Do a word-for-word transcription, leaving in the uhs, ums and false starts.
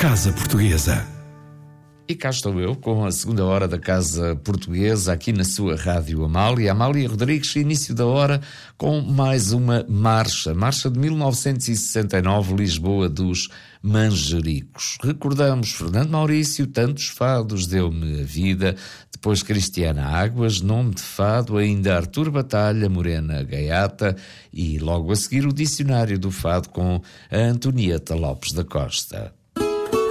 Casa Portuguesa. E cá estou eu com a segunda hora da Casa Portuguesa aqui na sua Rádio Amália. Amália Rodrigues, início da hora com mais uma marcha. Marcha de mil novecentos e sessenta e nove, Lisboa dos Manjericos. Recordamos Fernando Maurício, Tantos Fados Deu-me a Vida, depois Cristiana Águas, Nome de Fado, ainda Artur Batalha, Morena Gaiata e logo a seguir o Dicionário do Fado com a Antonieta Lopes da Costa.